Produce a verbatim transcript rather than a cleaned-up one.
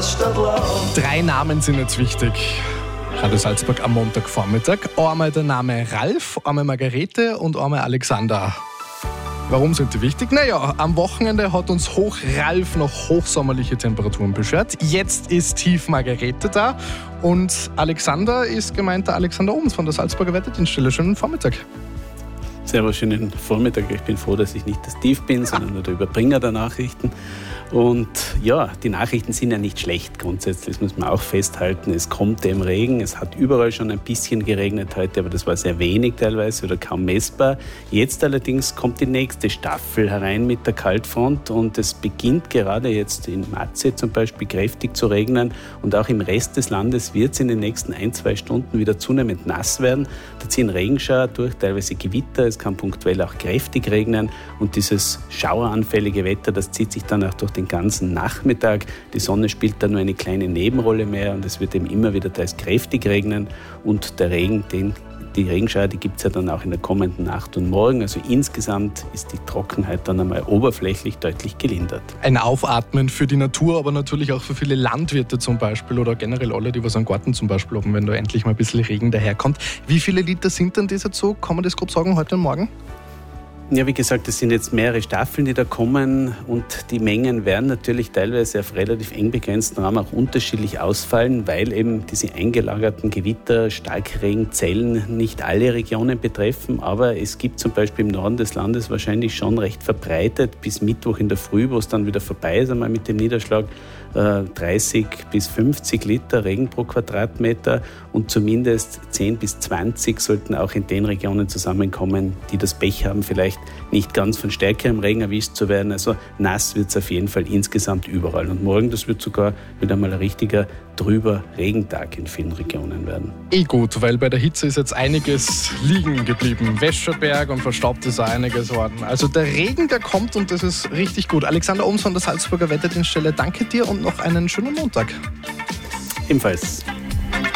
Drei Namen sind jetzt wichtig. Radio Salzburg am Montagvormittag. Einmal der Name Ralf, einmal Margarete und einmal Alexander. Warum sind die wichtig? Naja, am Wochenende hat uns Hoch Ralf noch hochsommerliche Temperaturen beschert. Jetzt ist Tief Margarete da und Alexander ist gemeint der Alexander Ohms von der Salzburger Wetterdienststelle. Schönen Vormittag. Servus, schönen Vormittag. Ich bin froh, dass ich nicht das Tief bin, sondern nur der Überbringer der Nachrichten. Und ja, die Nachrichten sind ja nicht schlecht grundsätzlich, das muss man auch festhalten. Es kommt dem Regen, es hat überall schon ein bisschen geregnet heute, aber das war sehr wenig teilweise oder kaum messbar. Jetzt allerdings kommt die nächste Staffel herein mit der Kaltfront und es beginnt gerade jetzt in Matze zum Beispiel kräftig zu regnen und auch im Rest des Landes wird es in den nächsten ein, zwei Stunden wieder zunehmend nass werden. Da ziehen Regenschauer durch, teilweise Gewitter, es kann punktuell auch kräftig regnen und dieses schaueranfällige Wetter, das zieht sich dann auch durch den ganzen Nachmittag. Die Sonne spielt da nur eine kleine Nebenrolle mehr und es wird eben immer wieder teils kräftig regnen und der Regen, den, die Regenschauer, die gibt es ja dann auch in der kommenden Nacht und morgen. Also insgesamt ist die Trockenheit dann einmal oberflächlich deutlich gelindert. Ein Aufatmen für die Natur, aber natürlich auch für viele Landwirte zum Beispiel oder generell alle, die was am Garten zum Beispiel haben, wenn da endlich mal ein bisschen Regen daherkommt. Wie viele Liter sind denn das jetzt so? Kann man das grob sagen, heute und morgen? Ja, wie gesagt, es sind jetzt mehrere Staffeln, die da kommen und die Mengen werden natürlich teilweise auf relativ eng begrenzten Raum auch unterschiedlich ausfallen, weil eben diese eingelagerten Gewitter, Starkregenzellen nicht alle Regionen betreffen, aber es gibt zum Beispiel im Norden des Landes wahrscheinlich schon recht verbreitet bis Mittwoch in der Früh, wo es dann wieder vorbei ist, einmal mit dem Niederschlag, dreißig bis fünfzig Liter Regen pro Quadratmeter und zumindest zehn bis zwanzig sollten auch in den Regionen zusammenkommen, die das Pech haben, vielleicht nicht ganz von stärkerem Regen erwischt zu werden. Also nass wird es auf jeden Fall insgesamt überall. Und morgen, das wird sogar wieder mal ein richtiger trüber Regentag in vielen Regionen werden. Eh gut, weil bei der Hitze ist jetzt einiges liegen geblieben. Wäscherberg und verstaubt ist auch einiges worden. Also der Regen, der kommt und das ist richtig gut. Alexander Ohms von der Salzburger Wetterdienststelle, danke dir und noch einen schönen Montag. Ebenfalls.